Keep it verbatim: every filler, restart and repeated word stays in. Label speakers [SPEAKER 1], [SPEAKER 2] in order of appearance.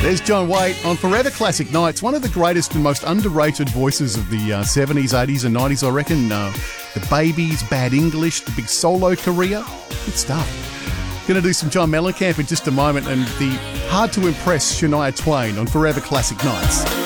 [SPEAKER 1] There's John Waite on Forever Classic Nights, one of the greatest and most underrated voices of the uh, seventies, eighties and nineties, I reckon. Uh, the Babies, Bad English, the big solo career. Good stuff. Going to do some John Mellencamp in just a moment and the hard-to-impress Shania Twain on Forever Classic Nights.